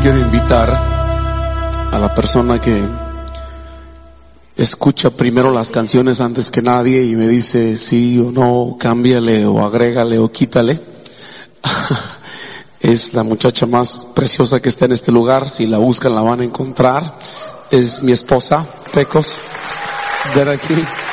quiero invitar a la persona que escucha primero las canciones antes que nadie y me dice sí o no, cámbiale o agrégale o quítale. Es la muchacha más preciosa que está en este lugar. Si la buscan la van a encontrar. Es mi esposa, Pecos. Ven aquí.